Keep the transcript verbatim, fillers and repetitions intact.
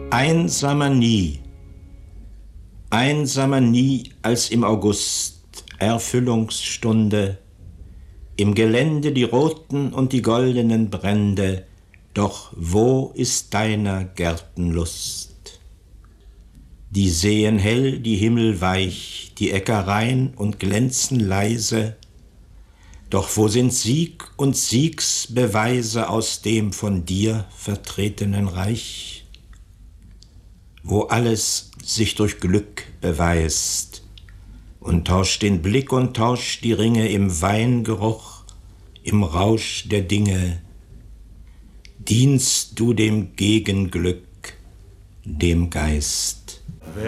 Einsamer nie, einsamer nie als im August, Erfüllungsstunde, im Gelände die roten und die goldenen Brände, doch wo ist deiner Gärten Lust? Die sehen hell, die Himmel weich, die Äcker rein und glänzen leise, doch wo sind Sieg und Siegsbeweise aus dem von dir vertretenen Reich? Wo alles sich durch Glück beweist und tauscht den Blick und tauscht die Ringe im Weingeruch, im Rausch der Dinge, dienst du dem Gegenglück, dem Geist.